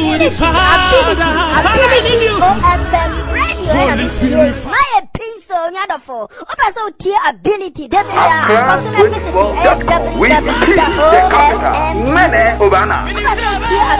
ability, OFM radio, my piece on Yadafo, also tier ability, www.ofm